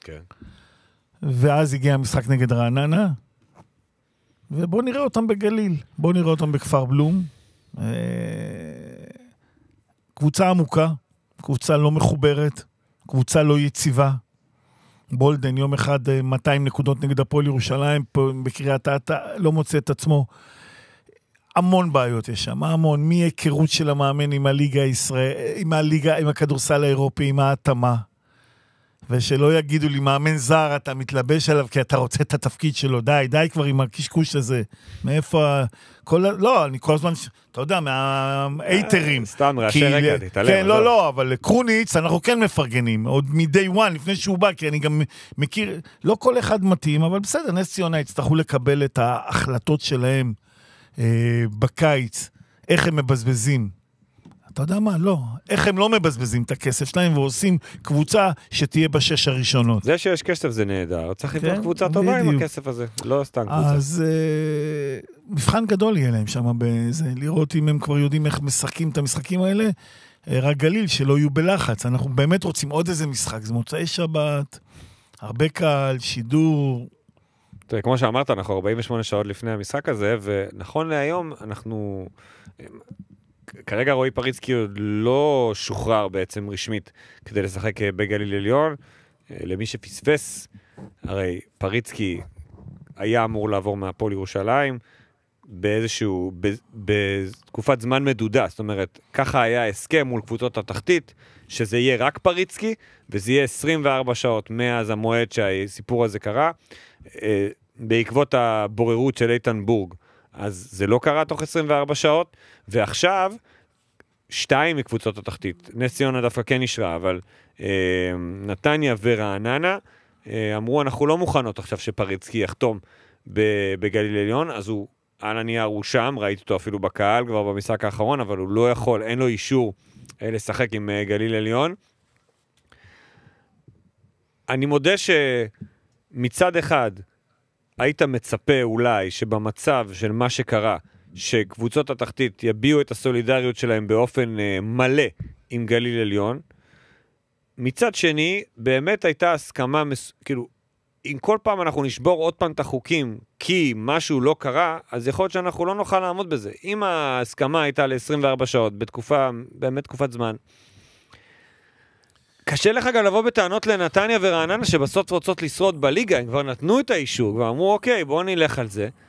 כן. ואז הגיע המשחק נגד רעננה, ובואו נראה אותם בגליל, בואו נראה אותם בכפר בלום. קבוצה עמוקה, קבוצה לא מחוברת, קבוצה לא יציבה. בולדן יום אחד 200 נקודות נגד הפועל ירושלים, בקריית אתא לא מוצא את עצמו. המון בעיות יש שם, המון, מהיכרות של המאמן עם הליגה הישראל, עם הכדורסל האירופי, עם ההתאמה. ושלא יגידו לי, מאמן זר, אתה מתלבש עליו כי אתה רוצה את התפקיד שלו. די כבר עם הקשקוש הזה. מאיפה... לא, אני כל הזמן... אתה יודע, מהאייטרים. סתם, ראשי רגע, תתעלם. כן, לא, אבל קרוניץ, אנחנו כן מפרגנים. עוד מ-day one, לפני שהוא בא, כי אני גם מכיר... לא כל אחד מתאים, אבל בסדר, נס ציונה יצטרכו לקבל את ההחלטות שלהם בקיץ. איך הם מבזבזים. אתה יודע מה? לא. איך הם לא מבזבזים את הכסף שלהם ועושים קבוצה שתהיה בשש הראשונות. זה שיש כסף זה נהדר. צריך לבנות קבוצה טובה עם הכסף הזה. לא סתם קבוצה. אז מבחן גדול יהיה להם שם בזה. לראות אם הם כבר יודעים איך משחקים את המשחקים האלה. רק גליל שלא יהיו בלחץ. אנחנו באמת רוצים עוד איזה משחק. זה מוצאי שבת, הרבה קהל, שידור. תראה, כמו שאמרת, אנחנו 48 שעות לפני המשחק הזה, ונכון להיום אנחנו... כרגע רועי פריצקי עוד לא שוחרר בעצם רשמית כדי לשחק בגליל עליון. למי שפספס, הרי פריצקי היה אמור לעבור מהפועל ירושלים באיזשהו, בתקופת זמן מדודה. זאת אומרת, ככה היה הסכם מול קבוצות התחתית, שזה יהיה רק פריצקי, וזה יהיה 24 שעות מאז המועד שהסיפור הזה קרה, בעקבות הבוררות של איתן בורג. אז זה לא קרה תוך 24 שעות, ועכשיו, 2 מקבוצות התחתית. נס ציונה דווקא כן נשרה, אבל נתניה ורעננה, אמרו, אנחנו לא מוכנות עכשיו שפריצקי יחתום בגליל עליון, אז הוא, על הנייר הוא שם, ראיתי אותו אפילו בקהל כבר במשחק האחרון, אבל הוא לא יכול, אין לו אישור לשחק עם גליל עליון. אני מודה שמצד אחד, היית מצפה אולי שבמצב של מה שקרה, שקבוצות התחתית יביעו את הסולידריות שלהם באופן מלא עם גליל עליון. מצד שני, באמת הייתה הסכמה, כאילו, אם כל פעם אנחנו נשבור עוד פעם את החוקים, כי משהו לא קרה, אז יכול להיות שאנחנו לא נוכל לעמוד בזה. אם ההסכמה הייתה ל-24 שעות, בתקופה, באמת תקופת זמן, קשה לך גם לבוא בטענות לנתניה ורעננה שבסוף רוצות לשרוד בליגה, הם כבר נתנו את האישור, כבר אמרו, אוקיי, בואו נלך על זה.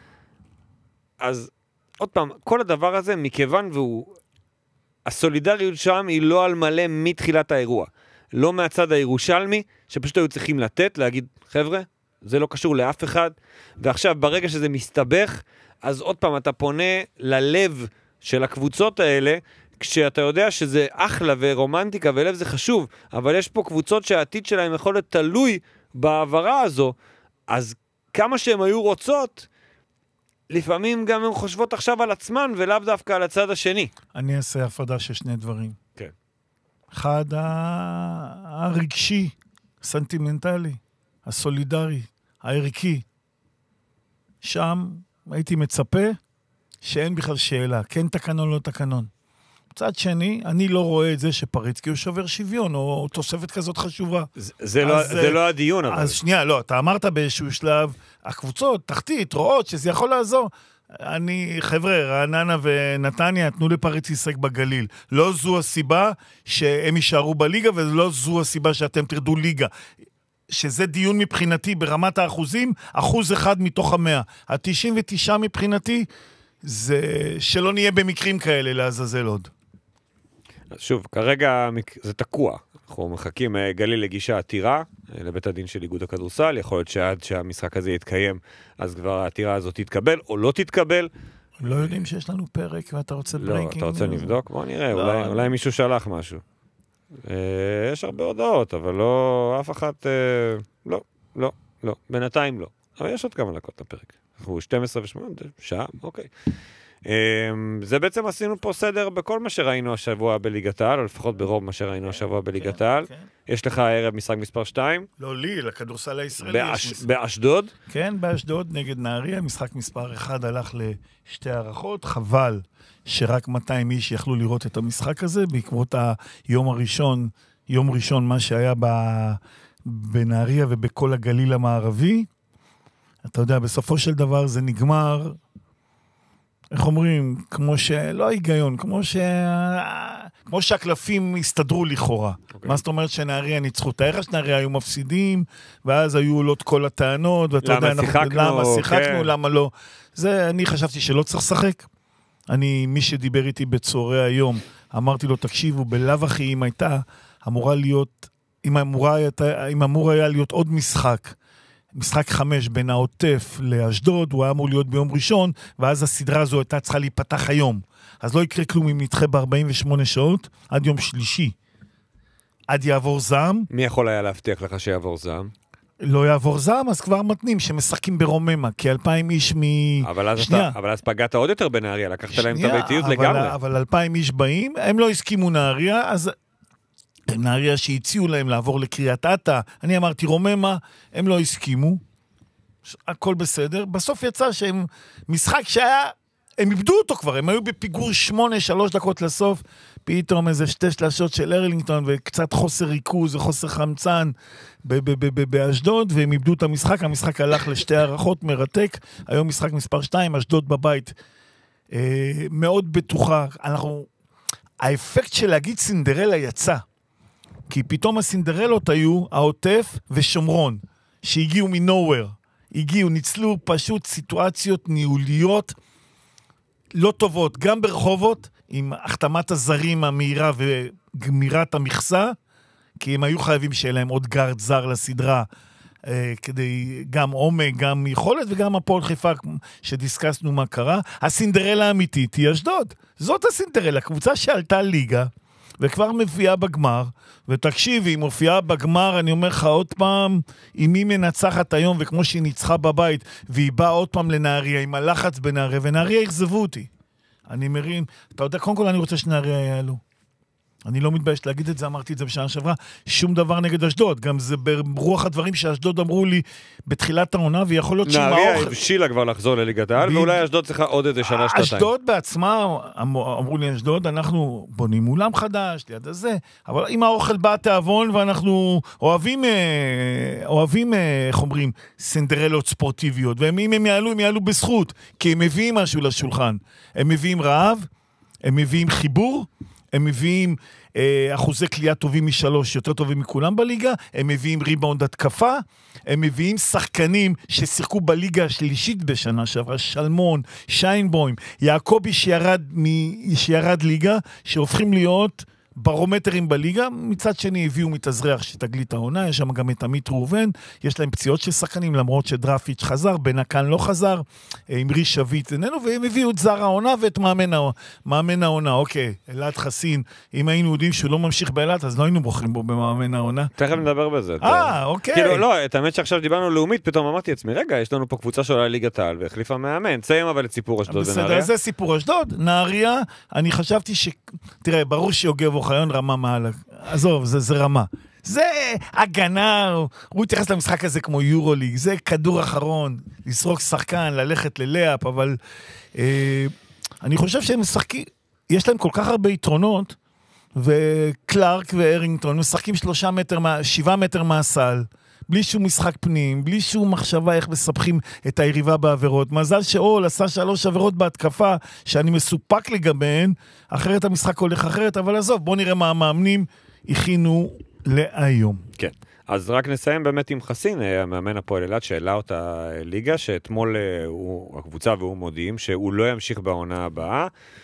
אז עוד פעם, כל הדבר הזה, מכיוון הסולידריות שם היא לא על מלא מתחילת האירוע. לא מהצד הירושלמי, שפשוט היו צריכים לתת, להגיד, חבר'ה, זה לא קשור לאף אחד, ועכשיו ברגע שזה מסתבך, אז עוד פעם אתה פונה ללב של הקבוצות האלה, כשאתה יודע שזה אחלה ורומנטיקה ולב זה חשוב, אבל יש פה קבוצות שהעתיד שלהם יכול להיות תלוי בעברה הזו, אז כמה שהן היו רוצות, לפעמים גם הן חושבות עכשיו על עצמן ולאו דווקא על הצד השני. אני אעשה הפרדה של שני דברים. כן. אחד, הרגשי, הסנטימנטלי, הסולידרי, הערכי. שם הייתי מצפה שאין בכלל שאלה, כן תקנון, לא תקנון. מצד שני, אני לא רואה את זה שפריצקי הוא שובר שוויון, או תוספת כזאת חשובה. זה לא הדיון, אבל. אז שנייה, לא, אתה אמרת באיזשהו שלב, הקבוצות, תחתית, רואות שזה יכול לעזור. חבר'ה, רעננה ונתניה תנו לפריצקי לשחק בגליל. לא זו הסיבה שהם יישארו בליגה, ולא זו הסיבה שאתם תרדו ליגה. שזה דיון מבחינתי ברמת האחוזים, 1% מתוך 100. 99 מבחינתי, זה שלא נהיה במקרים כאלה לעזאזל עוד. שוב, כרגע זה תקוע. אנחנו מחכים גליל לגישה עתירה לבית הדין של איגוד הכדורסל. יכול להיות שעד שהמשחק הזה יתקיים, אז כבר העתירה הזאת תתקבל או לא תתקבל. לא יודעים שיש לנו פרק ואתה רוצה ברייקינג. לא, אתה רוצה לבדוק? בוא נראה, אולי מישהו שלח משהו. יש הרבה הודעות, אבל לא, אף אחת, לא, בינתיים לא. אבל יש עוד כמה דקות לפרק. אנחנו 12 ו-8, שעה, אוקיי. זה בעצם עשינו פה סדר בכל מה שראינו השבוע בליגת העל, או לפחות ברוב מה שראינו השבוע בליגת העל. יש לך ערב משחק מספר 2? לא לי, לכדורסל הישראלי יש משחק. באשדוד? כן, באשדוד נגד נהריה, משחק מספר 1 הלך לשתי הערכות, חבל שרק 200 איש יכלו לראות את המשחק הזה, בעקבות היום ראשון, מה שהיה בנהריה ובכל הגליל המערבי. אתה יודע, בסופו של דבר זה נגמר, איך אומרים, כמו שלא היגיון, כמו שהקלפים הסתדרו לכאורה. מה זאת אומרת שנהריה ניצחו? תאר שנהריה היו מפסידים, ואז היו עולות כל הטענות, ואתה יודע, למה שיחקנו, למה לא. זה, אני חשבתי שלא צריך לשחק. מי שדיבר איתי בצהרי היום, אמרתי לו, תקשיבו, בלאו הכי אם הייתה אמורה להיות, אם אמור היה להיות עוד משחק 5 בין העוטף לאשדוד, הוא היה אמור להיות ביום ראשון, ואז הסדרה הזו הייתה צריכה להיפתח היום. אז לא יקרה כלום אם נדחה ב-48 שעות, עד יום שלישי. עד יעבור זעם. מי יכול היה להבטיח לך שיעבור זעם? לא יעבור זעם, אז כבר מתנים שמשחקים ברוממה, כי 2,000 איש אבל אז פגעת עוד יותר בנהריה, לקחת להם את הביתיות לגמרי. אבל 2,000 איש באים, הם לא הסכימו נהריה, אז נהריה שהציעו להם לעבור לקריית אתא, אני אמרתי רוממה, הם לא הסכימו, הכל בסדר, בסוף יצא שהם משחק שהיה, הם איבדו אותו כבר, הם היו בפיגור 3 דקות לסוף, פתאום איזה 2 שלשות של ארלינגטון, וקצת חוסר ריכוז וחוסר חמצן באשדוד, והם איבדו את המשחק, המשחק הלך לשתי הערכות, מרתק, היום משחק מספר 2, אשדוד בבית, מאוד בטוחה, האפקט של להגיד סינדרלה יצא, כי פתאום הסינדרלות היו העוטף ושומרון, שהגיעו מנוהוור, ניצלו פשוט סיטואציות ניהוליות לא טובות, גם ברחובות, עם החתמת הזרים המהירה וגמירת המכסה, כי הם היו חייבים שיהיה להם עוד גארד זר לסדרה, כדי גם עומק, גם יכולת, וגם הפועל חיפה שדיסקסנו מה קרה. הסינדרלה האמיתית היא אשדוד. זאת הסינדרלה, קבוצה שעלתה ליגה, וכבר מופיעה בגמר, ותקשיבי, היא מופיעה בגמר, אני אומר לך עוד פעם, אם היא מנצחת היום, וכמו שהיא ניצחה בבית, והיא באה עוד פעם לנהריה, עם הלחץ בנהריה, ונהריה יחזבו אותי. אני מרים, אתה יודע, קודם כל אני רוצה שנהריה יעלו. אני לא מתבייש להגיד את זה, אמרתי את זה בשנה שעברה, שום דבר נגד אשדוד, גם זה ברוח הדברים שאשדוד אמרו לי בתחילת העונה, ויכול להיות שאם נהריה הבשילה כבר לחזור לליגת העל, ואולי אשדוד צריכה עוד איזה שנה, שנתיים. אשדוד בעצמה, אמרו לי אשדוד, אנחנו בונים אולם חדש, ליד הזה, אבל אם האוכל בא תיאבון, ואנחנו אוהבים, איך אומרים, סינדרלות ספורטיביות, ואם הם יעלו בזכות, כי הם מביאים משהו לשולחן, הם מביאים רעב, הם מביאים חיבור, הם מביאים אחוזי קליעה טובים מ3, יותר טובים מכולם בליגה, הם מביאים ריבאונד התקפה, הם מביאים שחקנים ששיחקו בליגה השלישית בשנה שעברה, שלמון, שיינבוים, יעקובי שירד ליגה, שהופכים להיות ברומטרים בליגה, מצד שני הביאו מתאזרח שתגלית העונה, יש שם גם את עמית ראובן, יש להם פציעות של שחקנים, למרות שדרפיץ' חזר, בנקן לא חזר, עם ריש שביט איננו, והם הביאו את זר העונה ואת מאמן העונה, אוקיי, אלעד חסין, אם היינו יודעים שהוא לא ממשיך באלעד, אז לא היינו בוחרים בו במאמן העונה. תכף נדבר בזה. אוקיי. כאילו, לא, את האמת שעכשיו דיברנו לאומית, פתאום אמרתי עצמי, רגע, יש לנו פה קבוצה שעולה ליגת העל, והחליפה מאמן. ציים אבל את סיפור אשדוד ונהריה. בסדר, זה סיפור אשדוד. נהריה, אני חשבתי תראה, ברור שיוגב אוחיון רמה מעל, עזוב, זה רמה. זה הגנה, הוא התייחס למשחק הזה כמו יורוליג, זה כדור אחרון, לסרוק שחקן, ללכת ללאפ, אבל אני חושב שהם משחקים, יש להם כל כך הרבה יתרונות, וקלארק וארינגטון משחקים 7 מטר מהסל, בלי שום משחק פנים, בלי שום מחשבה איך מספחים את היריבה בעבירות. מזל שאול עשה 3 עבירות בהתקפה, שאני מסופק לגביהן, אחרת המשחק הולך אחרת, אבל עזוב, בוא נראה מה המאמנים הכינו להיום. כן, אז רק נסיים באמת עם חסין, המאמן הפועל אילת, שהעלה אותה ליגה, שאתמול הקבוצה והוא מודיעים שהוא לא ימשיך בעונה הבאה,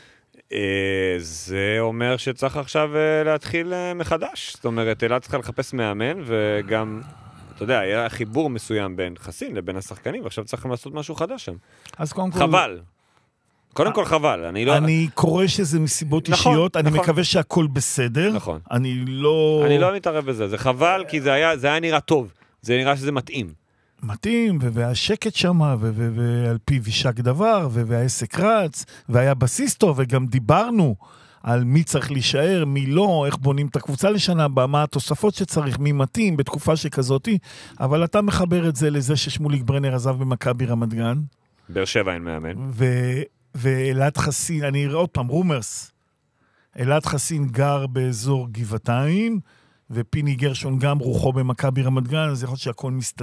זה אומר שצריך עכשיו להתחיל מחדש. זאת אומרת, אילת צריכה לחפש מאמן, וגם אתה יודע, היה חיבור מסוים בין חסין לבין השחקנים, ועכשיו צריכים לעשות משהו חדש שם. אז חבל. קודם כל חבל. אני קורא שזה מסיבות אישיות, אני מקווה שהכל בסדר. נכון. אני לא מתערב בזה, זה חבל, כי זה היה נראה טוב. זה נראה שזה מתאים. מתאים, והשקט שם, ועל פי וישק דבר, והעסק רץ, והיה בסיס טוב, וגם דיברנו על מי צריך להישאר, מי לא, איך בונים את הקבוצה לשנה הבאה, מה התוספות שצריך, מי מתאים בתקופה שכזאתי, אבל אתה מחבר את זה לזה ששמוליק ברנר עזב במכבי רמת גן. באר שבע אין מאמן. ואלעד חסין, אני אראה עוד פעם, רומרס, אלעד חסין גר באזור גבעתיים, ופיני גרשון גם רוחו במכבי רמת גן, אז יכול להיות שהכל מסתדר.